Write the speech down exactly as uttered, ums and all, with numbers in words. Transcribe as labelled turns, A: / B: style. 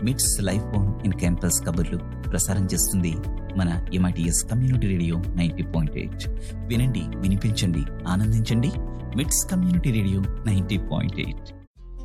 A: మిట్స్ life on in campus కబుర్లు ప్రసారం చేస్తుంది మన MITS community radio ninety point eight. వినండి, వినిపించండి, ఆనందించండి. మిట్స్ community radio ninety point eight.